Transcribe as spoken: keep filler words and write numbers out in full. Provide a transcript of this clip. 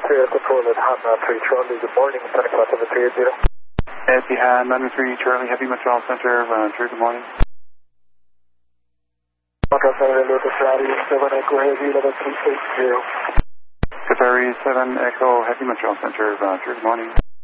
Air Control at Hanna three Charlie, good morning, ten o'clock over three eighty. Etihad nine three Charlie, Heavy Metropolitan Center, Roger, good morning. Contact Center, Lotus Rally, seven Echo Heavy, level three eighty. Qatari seven Echo, Heavy Metropolitan Center, Roger, good morning.